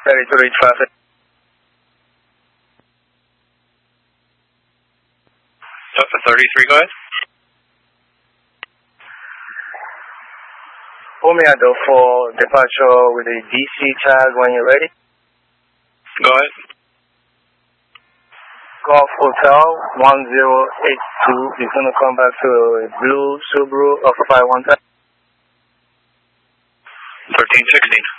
Ready to reach traffic. Delta 33, go ahead. Umeado for departure with a DC tag when you're ready. Go ahead. Golf Hotel 1082 is going to come back to a blue Subaru of 513. 1316.